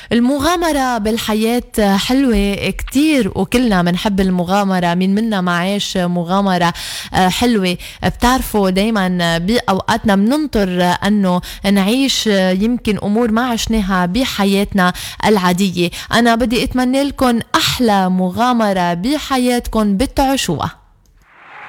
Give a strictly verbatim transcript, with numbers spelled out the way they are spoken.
المغامرة بالحياة حلوة كتير، وكلنا منحب المغامرة. مين منا ما عايش مغامرة حلوة؟ بتعرفوا دايما بأوقاتنا مننطر أنه نعيش يمكن أمور ما عشناها بحياتنا العادية. أنا بدي أتمنى لكم أحلى مغامرة بحياتكم بتعيشوها.